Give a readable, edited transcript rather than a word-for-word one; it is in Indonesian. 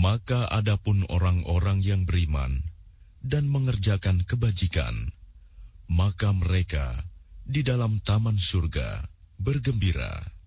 Maka adapun orang-orang yang beriman dan mengerjakan kebajikan, maka mereka di dalam taman surga bergembira.